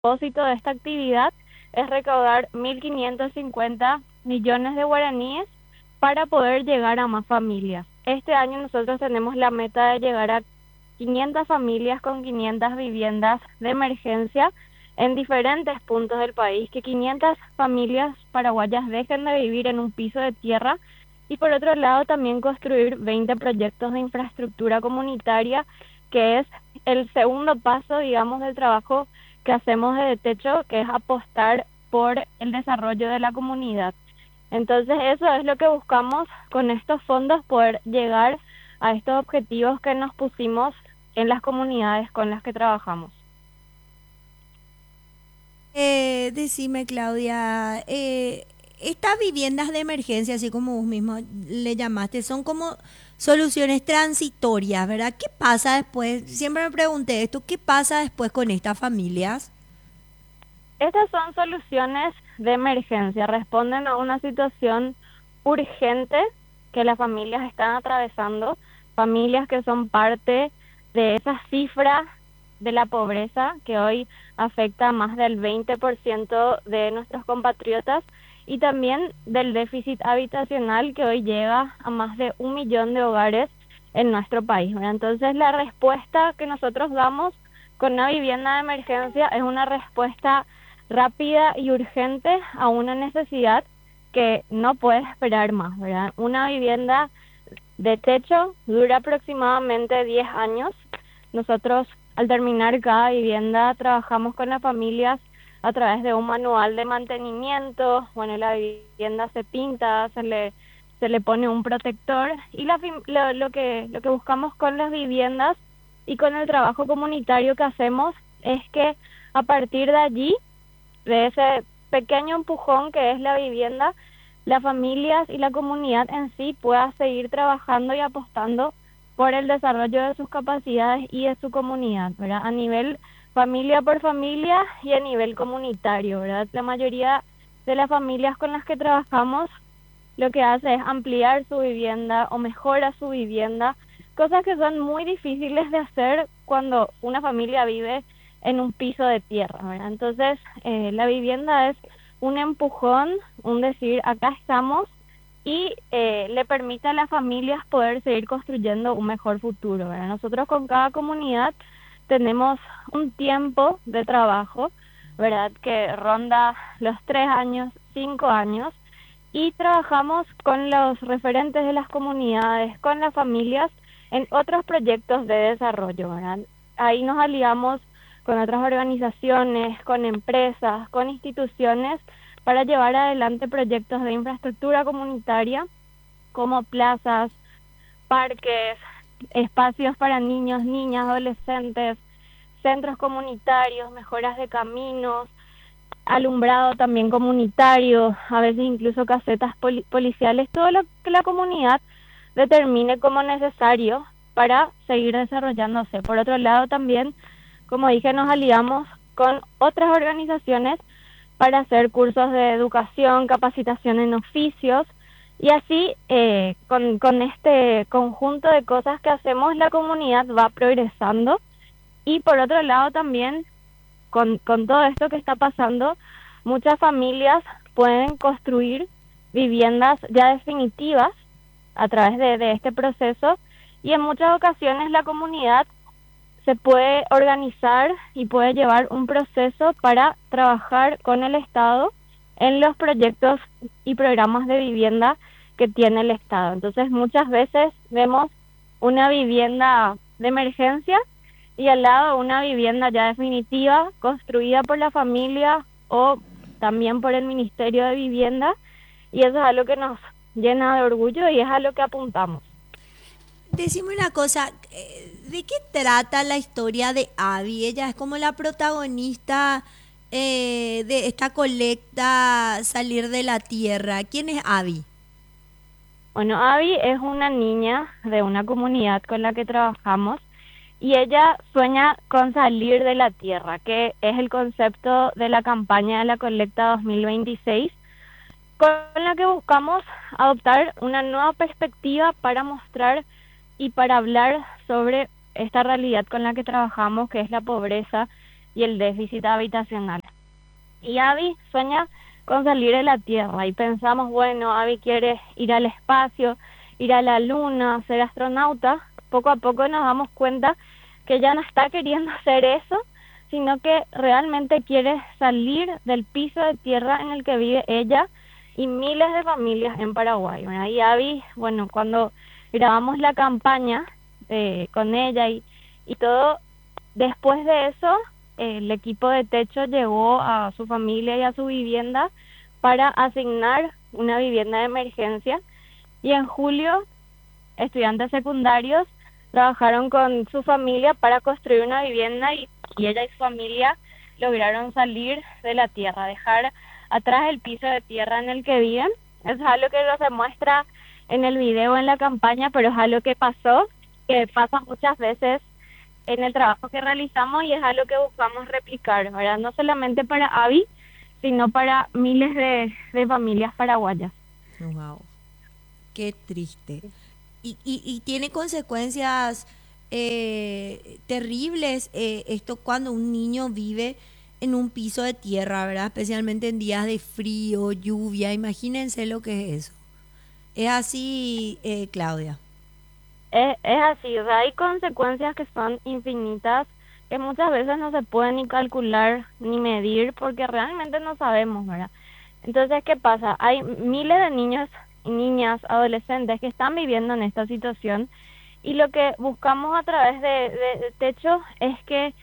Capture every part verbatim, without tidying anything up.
propósito de esta actividad es recaudar mil quinientos cincuenta millones de guaraníes para poder llegar a más familias. Este año nosotros tenemos la meta de llegar a quinientas familias con quinientas viviendas de emergencia en diferentes puntos del país, que quinientas familias paraguayas dejen de vivir en un piso de tierra y por otro lado también construir veinte proyectos de infraestructura comunitaria, que es el segundo paso, digamos, del trabajo que hacemos desde Techo, que es apostar por el desarrollo de la comunidad. Entonces eso es lo que buscamos con estos fondos, poder llegar a estos objetivos que nos pusimos en las comunidades con las que trabajamos. Eh, decime, Claudia, eh, estas viviendas de emergencia, así como vos mismo le llamaste, son como soluciones transitorias, ¿verdad? ¿Qué pasa después? Siempre me pregunté esto, ¿qué pasa después con estas familias? Estas son soluciones de emergencia, responden a una situación urgente que las familias están atravesando, familias que son parte de esa cifra de la pobreza que hoy afecta a más del veinte por ciento de nuestros compatriotas y también del déficit habitacional que hoy llega a más de un millón de hogares en nuestro país, ¿verdad? Entonces la respuesta que nosotros damos con una vivienda de emergencia es una respuesta rápida y urgente a una necesidad que no puede esperar más, ¿verdad? Una vivienda de techo dura aproximadamente diez años. Nosotros, al terminar cada vivienda, trabajamos con las familias a través de un manual de mantenimiento. Bueno, la vivienda se pinta, se le se le pone un protector y la, lo, lo que lo que buscamos con las viviendas y con el trabajo comunitario que hacemos es que a partir de allí, de ese pequeño empujón que es la vivienda, las familias y la comunidad en sí pueda seguir trabajando y apostando por el desarrollo de sus capacidades y de su comunidad, ¿verdad? A nivel familia por familia y a nivel comunitario, ¿verdad? La mayoría de las familias con las que trabajamos lo que hace es ampliar su vivienda o mejora su vivienda, cosas que son muy difíciles de hacer cuando una familia vive en un piso de tierra, ¿verdad? Entonces, eh, la vivienda es un empujón, un decir, acá estamos, y eh, le permite a las familias poder seguir construyendo un mejor futuro, ¿verdad? Nosotros con cada comunidad tenemos un tiempo de trabajo, ¿verdad? Que ronda los tres años, cinco años, y trabajamos con los referentes de las comunidades, con las familias, en otros proyectos de desarrollo, ¿verdad? Ahí nos aliamos con otras organizaciones, con empresas, con instituciones, para llevar adelante proyectos de infraestructura comunitaria como plazas, parques, espacios para niños, niñas, adolescentes, centros comunitarios, mejoras de caminos, alumbrado también comunitario, a veces incluso casetas poli- policiales, todo lo que la comunidad determine como necesario para seguir desarrollándose. Por otro lado, también, como dije, nos aliamos con otras organizaciones para hacer cursos de educación, capacitación en oficios, y así, eh, con, con este conjunto de cosas que hacemos, la comunidad va progresando. Y por otro lado también, con, con todo esto que está pasando, muchas familias pueden construir viviendas ya definitivas a través de, de este proceso, y en muchas ocasiones la comunidad se puede organizar y puede llevar un proceso para trabajar con el Estado en los proyectos y programas de vivienda que tiene el Estado. Entonces, muchas veces vemos una vivienda de emergencia y al lado una vivienda ya definitiva, construida por la familia o también por el Ministerio de Vivienda, y eso es algo que nos llena de orgullo y es a lo que apuntamos. Decime una cosa, eh, ¿de qué trata la historia de Abby? Ella es como la protagonista eh, de esta colecta Salir de la Tierra. ¿Quién es Abby? Bueno, Abby es una niña de una comunidad con la que trabajamos y ella sueña con salir de la tierra, que es el concepto de la campaña de la colecta dos mil veintiséis, con la que buscamos adoptar una nueva perspectiva para mostrar y para hablar sobre esta realidad con la que trabajamos, que es la pobreza y el déficit habitacional. Y Abby sueña con salir de la Tierra y pensamos, bueno, Abby quiere ir al espacio, ir a la luna, ser astronauta. Poco a poco nos damos cuenta que ella no está queriendo hacer eso, sino que realmente quiere salir del piso de tierra en el que vive ella y miles de familias en Paraguay, ¿verdad? Y Abby, bueno, cuando grabamos la campaña eh, con ella y, y todo, después de eso, eh, el equipo de Techo llegó a su familia y a su vivienda para asignar una vivienda de emergencia, y en julio estudiantes secundarios trabajaron con su familia para construir una vivienda y, y ella y su familia lograron salir de la tierra, dejar atrás el piso de tierra en el que viven. Eso es algo que no se muestra en el video, en la campaña, pero es algo que pasó, que pasa muchas veces en el trabajo que realizamos y es algo que buscamos replicar, ¿verdad? No solamente para Abby, sino para miles de, de familias paraguayas. Wow, qué triste. Y, y, y tiene consecuencias eh, terribles eh, esto cuando un niño vive en un piso de tierra, ¿verdad? Especialmente en días de frío, lluvia. Imagínense lo que es eso. Es así, eh, Claudia. Es, es así, o sea, hay consecuencias que son infinitas, que muchas veces no se pueden ni calcular ni medir porque realmente no sabemos, ¿verdad? Entonces, ¿qué pasa? Hay miles de niños y niñas, adolescentes que están viviendo en esta situación y lo que buscamos a través de, de, de Techo es que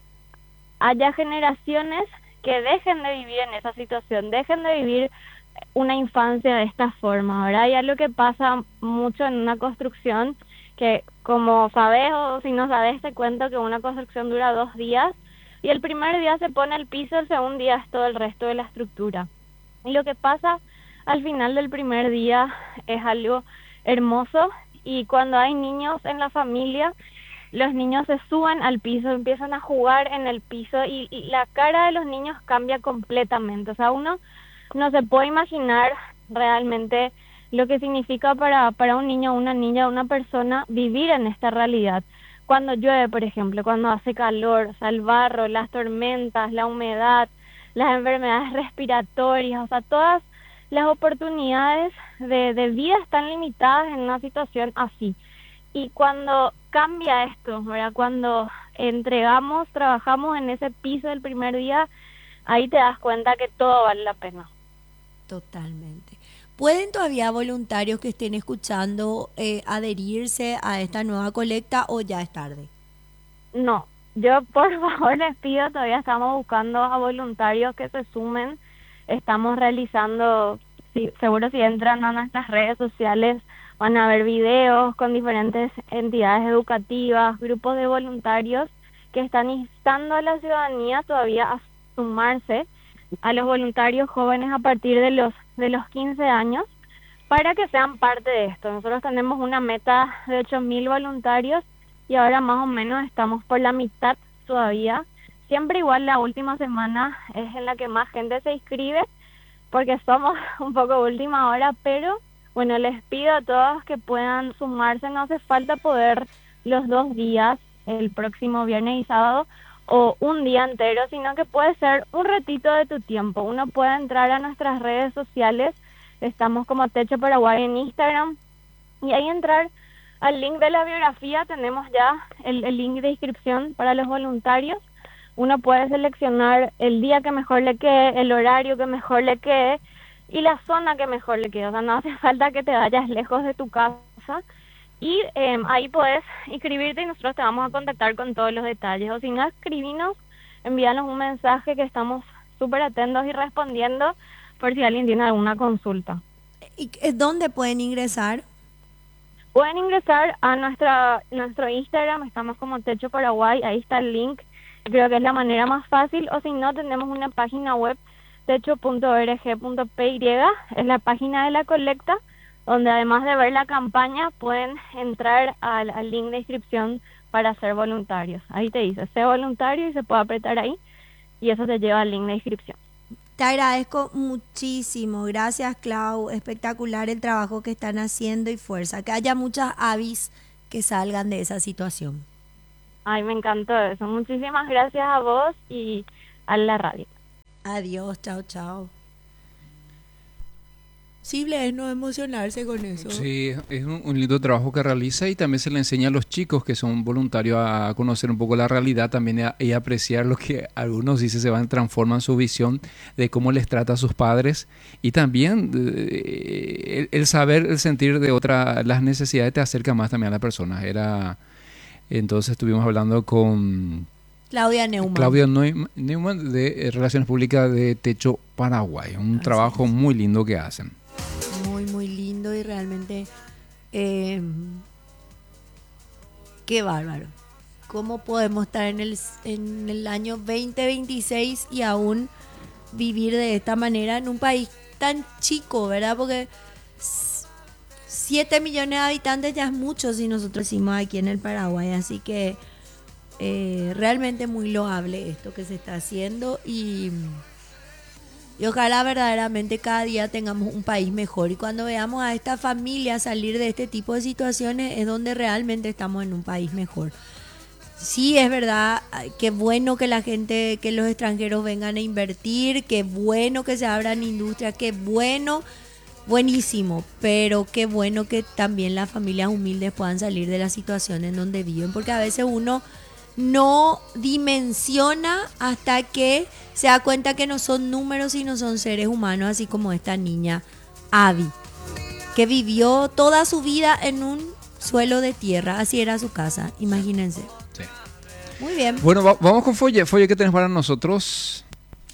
haya generaciones que dejen de vivir en esa situación, dejen de vivir una infancia de esta forma, ¿verdad? Y es lo que pasa mucho en una construcción, que como sabes o si no sabes, te cuento que una construcción dura dos días y el primer día se pone el piso, el segundo día es todo el resto de la estructura. Y lo que pasa al final del primer día es algo hermoso, y cuando hay niños en la familia, los niños se suben al piso, empiezan a jugar en el piso y, y la cara de los niños cambia completamente. O sea, uno no se puede imaginar realmente lo que significa para, para un niño, una niña, una persona vivir en esta realidad. Cuando llueve, por ejemplo, cuando hace calor, o sea, el barro, las tormentas, la humedad, las enfermedades respiratorias, o sea, todas las oportunidades de, de vida están limitadas en una situación así. Y cuando cambia esto, ¿verdad? Cuando entregamos, trabajamos en ese piso del primer día, ahí te das cuenta que todo vale la pena. Totalmente. ¿Pueden todavía voluntarios que estén escuchando eh, adherirse a esta nueva colecta o ya es tarde? No, yo por favor les pido, todavía estamos buscando a voluntarios que se sumen. Estamos realizando, si, seguro si entran a nuestras redes sociales van a ver videos con diferentes entidades educativas, grupos de voluntarios que están instando a la ciudadanía todavía a sumarse, a los voluntarios jóvenes a partir de los de los quince años, para que sean parte de esto. Nosotros tenemos una meta de ocho mil voluntarios y ahora más o menos estamos por la mitad todavía. Siempre igual la última semana es en la que más gente se inscribe porque somos un poco última hora, pero bueno, les pido a todos que puedan sumarse. No hace falta poder los dos días, el próximo viernes y sábado, o un día entero, sino que puede ser un ratito de tu tiempo. Uno puede entrar a nuestras redes sociales, estamos como Techo Paraguay en Instagram, y ahí entrar al link de la biografía, tenemos ya el, el link de inscripción para los voluntarios. Uno puede seleccionar el día que mejor le quede, el horario que mejor le quede y la zona que mejor le quede. O sea, no hace falta que te vayas lejos de tu casa. Y eh, ahí puedes inscribirte y nosotros te vamos a contactar con todos los detalles. O si no, escribinos, envíanos un mensaje que estamos súper atentos y respondiendo por si alguien tiene alguna consulta. ¿Y eh, dónde pueden ingresar? Pueden ingresar a nuestra nuestro Instagram, estamos como Techo Paraguay, ahí está el link, creo que es la manera más fácil. O si no, tenemos una página web, techo punto org punto p y, es la página de la colecta, donde además de ver la campaña pueden entrar al, al link de inscripción para ser voluntarios. Ahí te dice, sé voluntario y se puede apretar ahí y eso te lleva al link de inscripción. Te agradezco muchísimo. Gracias, Clau. Espectacular el trabajo que están haciendo y fuerza. Que haya muchas avis que salgan de esa situación. Ay, me encantó eso. Muchísimas gracias a vos y a la radio. Adiós, chao, chao. Simple es no emocionarse con eso. Sí, es un, un lindo trabajo que realiza y también se le enseña a los chicos que son voluntarios a conocer un poco la realidad también y, a, y apreciar lo que algunos dicen se van transforman su visión de cómo les trata a sus padres y también eh, el, el saber, el sentir de otra, las necesidades te acerca más también a la persona. Era, entonces estuvimos hablando con Claudia Neumann. Claudia Neu- Neumann de eh, Relaciones Públicas de Techo Paraguay, un Así trabajo es. muy lindo que hacen. Muy, muy lindo y realmente eh, qué bárbaro. ¿Cómo podemos estar en el, en el año veinte veintiséis y aún vivir de esta manera en un país tan chico, ¿verdad? Porque siete millones de habitantes ya es mucho si nosotros decimos aquí en el Paraguay, así que eh, realmente muy loable esto que se está haciendo y... Y ojalá verdaderamente cada día tengamos un país mejor. Y cuando veamos a esta familia salir de este tipo de situaciones es donde realmente estamos en un país mejor. Sí, es verdad, qué bueno que la gente, que los extranjeros vengan a invertir, qué bueno que se abran industrias, qué bueno, buenísimo. Pero qué bueno que también las familias humildes puedan salir de la situación en donde viven. Porque a veces uno no dimensiona hasta que se da cuenta que no son números y no son seres humanos, así como esta niña Abby, que vivió toda su vida en un suelo de tierra, así era su casa, imagínense. Sí. Muy bien. Bueno, va- vamos con Folle. Folle, ¿qué tenés para nosotros?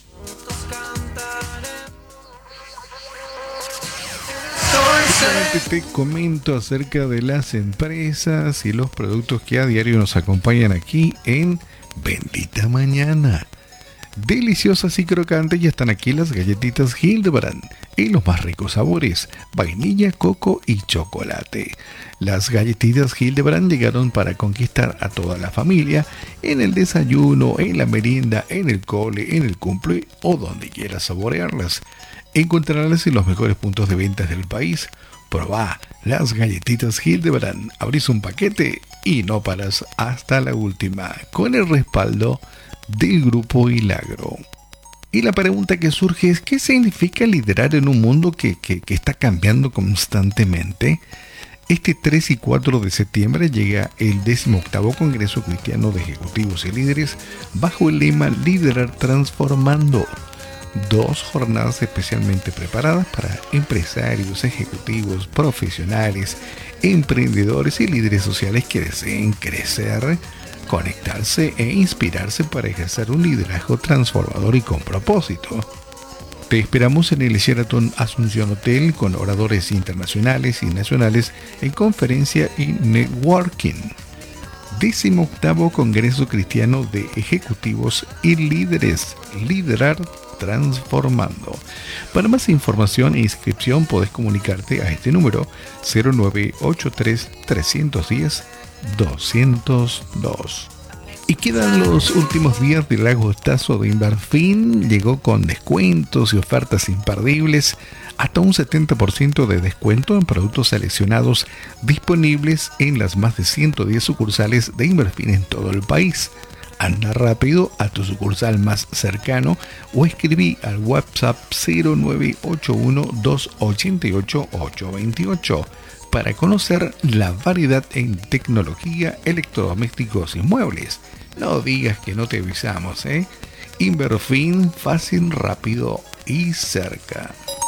Solamente te comento acerca de las empresas y los productos que a diario nos acompañan aquí en Bendita Mañana. Deliciosas y crocantes, ya están aquí las galletitas Hildebrand en los más ricos sabores, vainilla, coco y chocolate. Las galletitas Hildebrand llegaron para conquistar a toda la familia en el desayuno, en la merienda, en el cole, en el cumple o donde quieras saborearlas. Encontrarlas en los mejores puntos de ventas del país. Probá las galletitas Hildebrand, abrís un paquete y no paras hasta la última, con el respaldo del Grupo Hilagro. Y la pregunta que surge es, ¿qué significa liderar en un mundo que, que, que está cambiando constantemente? Este tres y cuatro de septiembre llega el decimoctavo Congreso Cristiano de Ejecutivos y Líderes bajo el lema Liderar Transformando. Dos jornadas especialmente preparadas para empresarios, ejecutivos, profesionales, emprendedores y líderes sociales que deseen crecer, conectarse e inspirarse para ejercer un liderazgo transformador y con propósito. Te esperamos en el Sheraton Asunción Hotel con oradores internacionales y nacionales en conferencia y networking. Décimo octavo Congreso Cristiano de Ejecutivos y Líderes. Liderar Transformando. Para más información e inscripción podés comunicarte a este número cero nueve ocho tres, tres uno cero, dos cero dos. Y quedan los últimos días del agostazo de Inverfin. Llegó con descuentos y ofertas imperdibles. Hasta un setenta por ciento de descuento en productos seleccionados disponibles en las más de ciento diez sucursales de Inverfin en todo el país. Anda rápido a tu sucursal más cercano o escribí al WhatsApp cero nueve ocho uno, dos ocho ocho, ocho dos ocho para conocer la variedad en tecnología, electrodomésticos y muebles. No digas que no te avisamos, ¿eh? Inverfin, fácil, rápido y cerca.